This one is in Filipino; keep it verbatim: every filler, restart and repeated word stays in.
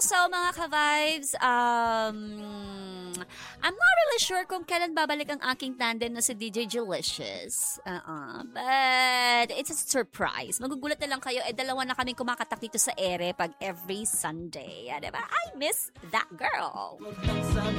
also, mga ka-vibes, um, I'm not really sure kung kailan babalik ang aking tandem na si D J Delicious. Uh-uh. But it's a surprise. Magugulat na lang kayo, eh dalawa na kaming kumakatak dito sa ere pag every Sunday. Ah, diba? I miss that girl.